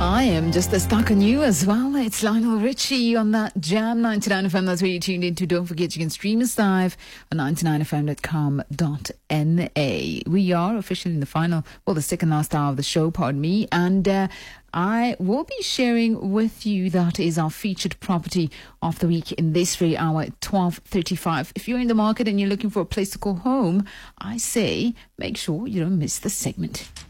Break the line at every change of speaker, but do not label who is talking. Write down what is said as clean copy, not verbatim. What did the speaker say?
I am just as stuck on you as well. It's Lionel Richie on that Jam 99 FM. That's where you tuned into. Don't forget you can stream us live on 99fm.com.na. We are officially in the second last hour of the show, pardon me. And I will be sharing with you that is our featured property of the week in this very hour at 12:35. If you're in the market and you're looking for a place to call home, I say make sure you don't miss the segment.